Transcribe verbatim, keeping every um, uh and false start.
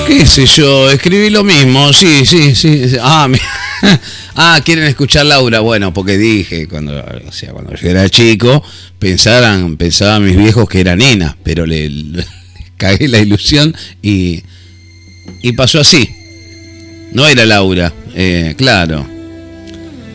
¿Qué sé yo? Escribí lo mismo, sí, sí, sí. Ah, mi... ah, quieren escuchar Laura. Bueno, porque dije, cuando, o sea, cuando yo era chico, pensaran, pensaban mis viejos que era nena, pero le, le cagué la ilusión y, y pasó así. No era Laura, eh, claro.